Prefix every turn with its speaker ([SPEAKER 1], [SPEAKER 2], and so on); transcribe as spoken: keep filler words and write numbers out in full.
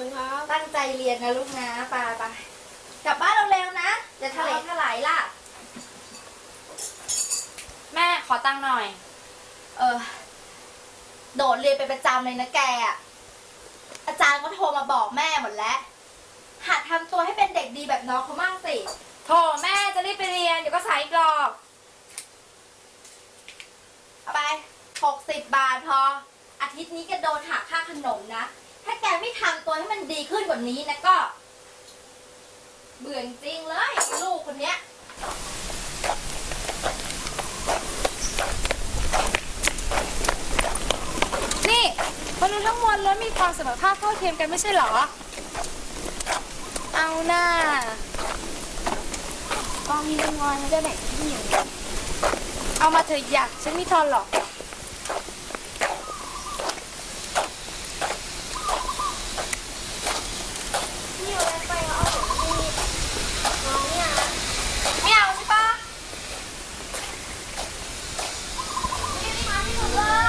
[SPEAKER 1] คุณครับ
[SPEAKER 2] ตั้งใจเรียนนะลูกนะไปไปกลับบ้านเร็วๆนะอย่าทะเลทลายล่ะ
[SPEAKER 3] แม่ขอตังค์หน่อย
[SPEAKER 2] เออโดดเรียนเป็นประจำเลยนะแกอ่ะอาจารย์ก็โทรมาบอกแม่หมดแล้วหัดทำตัวให้เป็นเด็กดีแบบน้องเขามั่งสิ
[SPEAKER 3] โถแม่จะรีบไปเรียนเดี๋ยวก็สายอีกรอบ
[SPEAKER 2] เอาไปหกสิบบาทพออาทิตย์นี้แกโดนหักค่าขนมนะถ้าแกไม่ทำตัวให้มันดีขึ้นกว่านี้นะก็เบื่อจริงเลยลูกคนเนี้ย
[SPEAKER 3] นี่มนุษย์ทั้งมวลล้วนมีความเสมอภาคเท่าเทียมกันไม่ใช่เหรอเอาหน้ากองมีเงินงอนให้ได้ไหนที่อยู่เอามาเถอะอยากฉันไม่ทอนหรอก